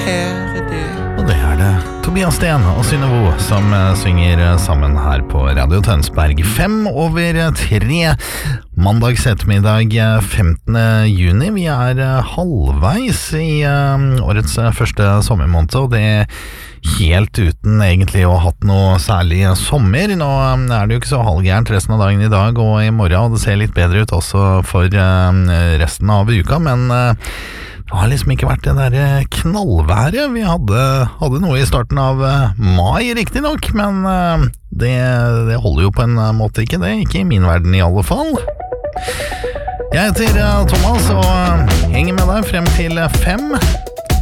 Og det det Tobias Sten og Synnøve som synger sammen her på Radio Tønsberg 5:03 mandags ettermiddag 15. juni. Vi halvveis i årets første sommermåned, og det helt uten egentlig å ha hatt noe særlig sommer. Nå det jo ikke så halvgærent resten av dagen i dag og i morgen, og det ser litt bedre ut også for resten av uka, men det har liksom ikke vært det der knallværet. Vi hadde noe i starten av mai, riktig nok, men det holder jo på en måte ikke det, ikke i min verden i alle fall. Jeg heter Thomas og henger med deg frem til 5.